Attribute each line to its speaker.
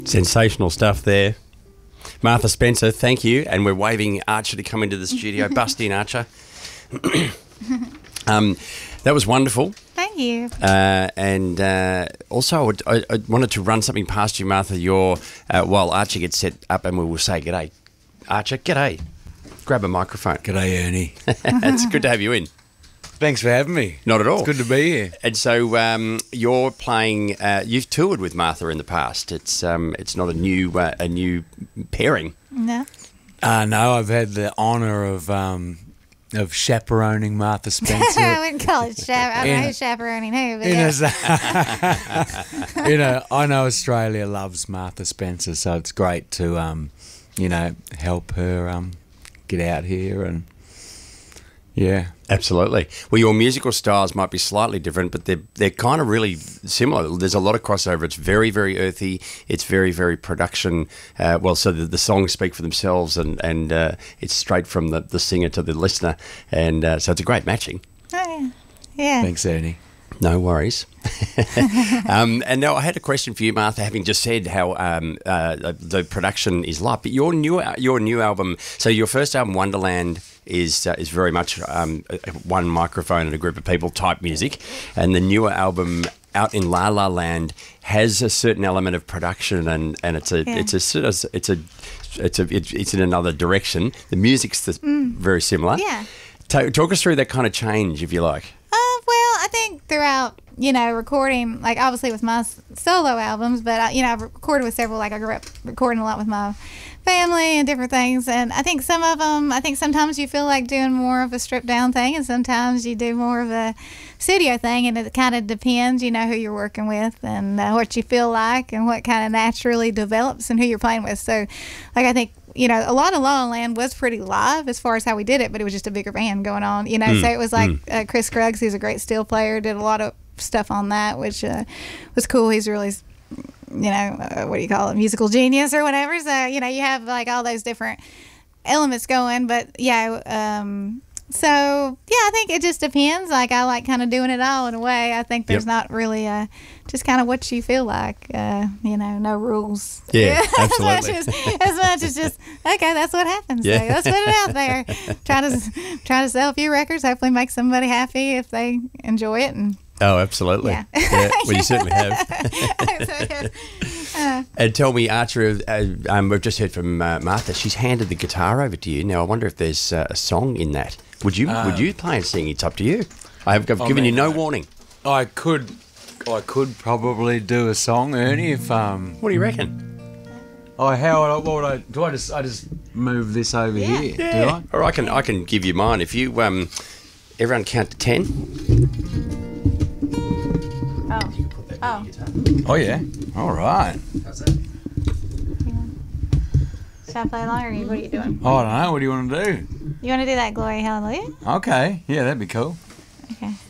Speaker 1: Sensational stuff there. Martha Spencer, thank you. And we're waving Archer to come into the studio. Bust in, Archer. That was wonderful.
Speaker 2: Thank you.
Speaker 1: And also, I wanted to run something past you, Martha. While Archer gets set up, and we will say g'day. Archer, g'day. Grab a microphone.
Speaker 3: G'day, Ernie.
Speaker 1: It's good to have you in.
Speaker 3: Thanks for having me.
Speaker 1: Not at all.
Speaker 3: It's good to be here.
Speaker 1: And so you're playing. You've toured with Martha in the past. It's not a new pairing.
Speaker 2: No.
Speaker 3: No, I've had the honour of chaperoning Martha Spencer.
Speaker 2: I wouldn't call it chaperoning. I don't know who's chaperoning who, but yeah.
Speaker 3: I know Australia loves Martha Spencer, so it's great to help her get out here and. Yeah,
Speaker 1: absolutely. Well, your musical styles might be slightly different, but they're kind of really similar. There's a lot of crossover. It's very, very earthy. It's very, very production. So the songs speak for themselves, and it's straight from the singer to the listener, and so it's a great matching.
Speaker 2: Oh, yeah.
Speaker 3: Thanks, Ernie.
Speaker 1: No worries. And now I had a question for you, Martha, having just said how the production is light, but your new album, so your first album, Wonderland, is very much one microphone and a group of people type music, and the newer album, Out in La La Land, has a certain element of production, and it's in another direction. The music's very similar.
Speaker 2: Yeah.
Speaker 1: Talk us through that kind of change, if you like.
Speaker 2: Well, I think throughout, recording, like obviously with my solo albums, but I've recorded with several. Like I grew up recording a lot with my family and different things, and I think some of them, sometimes you feel like doing more of a stripped down thing, and sometimes you do more of a studio thing, and it kind of depends, who you're working with and what you feel like and what kind of naturally develops and who you're playing with. So, like I think. A lot of La La Land was pretty live as far as how we did it, but it was just a bigger band going on, So it was like Chris Scruggs, who's a great steel player, did a lot of stuff on that, which was cool. He's really, what do you call it, musical genius or whatever. So, you have like all those different elements going, but so, I think it just depends. Like, I like kind of doing it all in a way. I think there's not really just kind of what you feel like, no rules.
Speaker 1: Yeah, absolutely.
Speaker 2: as much as just, okay, that's what happens.
Speaker 1: Yeah.
Speaker 2: So let's put it out there. Try to sell a few records, hopefully make somebody happy if they enjoy it. And
Speaker 1: oh, absolutely.
Speaker 2: Yeah.
Speaker 1: Well, you certainly have. And tell me, Archer, we've just heard from Martha. She's handed the guitar over to you. Now, I wonder if there's a song in that. Would you play and sing? It's up to you. I've given you no warning.
Speaker 3: I could probably do a song, Ernie, if
Speaker 1: What do you reckon?
Speaker 3: what would I do? I just move this over here.
Speaker 1: Yeah.
Speaker 3: Do I?
Speaker 1: Or I can give you mine. If you everyone count to 10.
Speaker 3: Oh yeah. All right.
Speaker 1: How's that?
Speaker 2: Should I play along, or what are you doing?
Speaker 3: I don't know. What do you want to do?
Speaker 2: You want to do that Glory Hallelujah?
Speaker 3: Okay. Yeah, that'd be cool.
Speaker 2: Okay.